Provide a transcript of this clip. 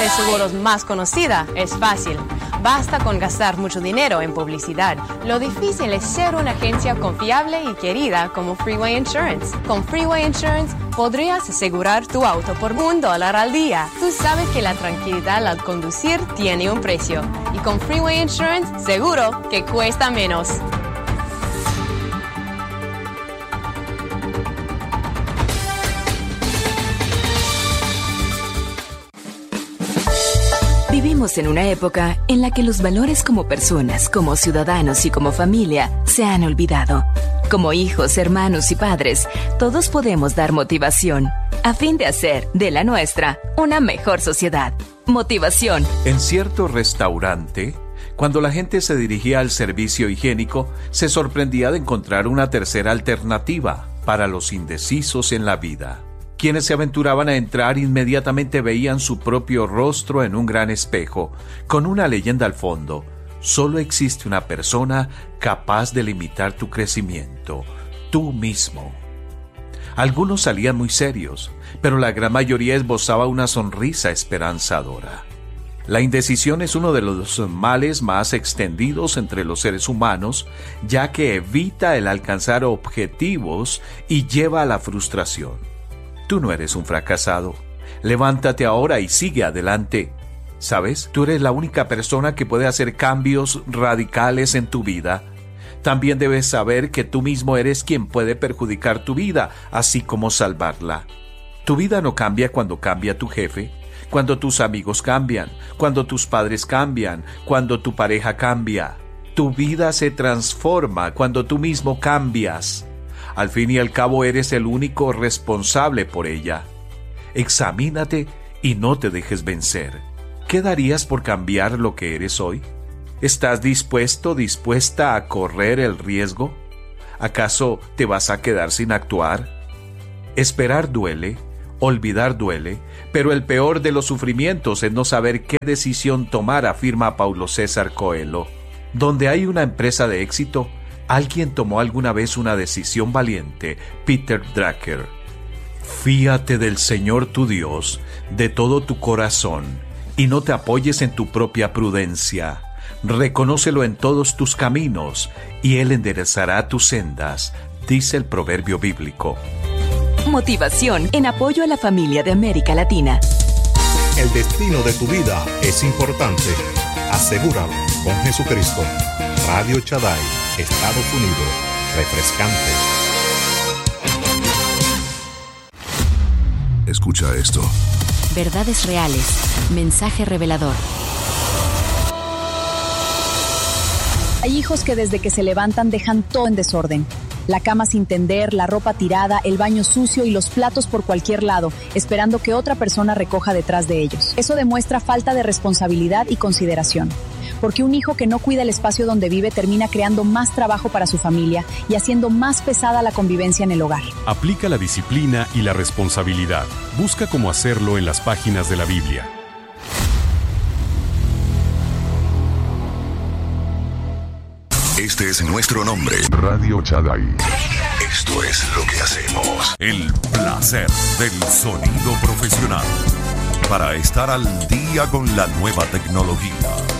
de seguros más conocida es fácil. Basta con gastar mucho dinero en publicidad. Lo difícil es ser una agencia confiable y querida como Freeway Insurance. Con Freeway Insurance podrías asegurar tu auto por $1 al día. Tú sabes que la tranquilidad al conducir tiene un precio. Y con Freeway Insurance, seguro que cuesta menos. Vivimos en una época en la que los valores como personas, como ciudadanos y como familia se han olvidado. Como hijos, hermanos y padres, todos podemos dar motivación a fin de hacer de la nuestra una mejor sociedad. Motivación. En cierto restaurante, cuando la gente se dirigía al servicio higiénico, se sorprendía de encontrar una tercera alternativa para los indecisos en la vida. Quienes se aventuraban a entrar inmediatamente veían su propio rostro en un gran espejo, con una leyenda al fondo: solo existe una persona capaz de limitar tu crecimiento, tú mismo. Algunos salían muy serios, pero la gran mayoría esbozaba una sonrisa esperanzadora. La indecisión es uno de los males más extendidos entre los seres humanos, ya que evita el alcanzar objetivos y lleva a la frustración. Tú no eres un fracasado. Levántate ahora y sigue adelante. ¿Sabes? Tú eres la única persona que puede hacer cambios radicales en tu vida. También debes saber que tú mismo eres quien puede perjudicar tu vida, así como salvarla. Tu vida no cambia cuando cambia tu jefe, cuando tus amigos cambian, cuando tus padres cambian, cuando tu pareja cambia. Tu vida se transforma cuando tú mismo cambias. Al fin y al cabo eres el único responsable por ella. Examínate y no te dejes vencer. ¿Qué darías por cambiar lo que eres hoy? ¿Estás dispuesta a correr el riesgo? ¿Acaso te vas a quedar sin actuar? Esperar duele, olvidar duele, pero el peor de los sufrimientos es no saber qué decisión tomar, afirma Paulo César Coelho. Donde hay una empresa de éxito, alguien tomó alguna vez una decisión valiente. Peter Drucker. Fíate del Señor tu Dios de todo tu corazón y no te apoyes en tu propia prudencia. Reconócelo en todos tus caminos y Él enderezará tus sendas, dice el proverbio bíblico. Motivación en apoyo a la familia de América Latina. El destino de tu vida es importante. Asegúralo con Jesucristo. Radio Shaddai, Estados Unidos. Refrescante. Escucha esto. Verdades reales. Mensaje revelador. Hay hijos que desde que se levantan dejan todo en desorden. La cama sin tender, la ropa tirada, el baño sucio y los platos por cualquier lado, esperando que otra persona recoja detrás de ellos. Eso demuestra falta de responsabilidad y consideración. Porque un hijo que no cuida el espacio donde vive termina creando más trabajo para su familia y haciendo más pesada la convivencia en el hogar. Aplica la disciplina y la responsabilidad. Busca cómo hacerlo en las páginas de la Biblia. Este es nuestro nombre. Radio Shaddai. Esto es lo que hacemos. El placer del sonido profesional. Para estar al día con la nueva tecnología.